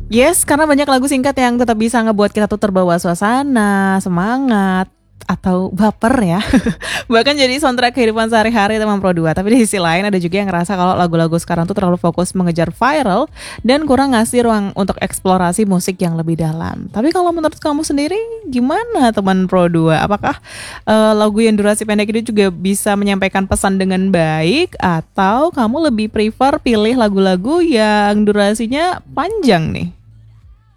Yes, karena banyak lagu singkat yang tetap bisa ngebuat kita tuh terbawa suasana, semangat, atau baper ya. Bahkan jadi soundtrack kehidupan sehari-hari teman Pro 2. Tapi di sisi lain ada juga yang ngerasa kalau lagu-lagu sekarang tuh terlalu fokus mengejar viral dan kurang ngasih ruang untuk eksplorasi musik yang lebih dalam. Tapi kalau menurut kamu sendiri gimana teman Pro 2? Apakah lagu yang durasi pendek ini juga bisa menyampaikan pesan dengan baik atau kamu lebih prefer pilih lagu-lagu yang durasinya panjang nih?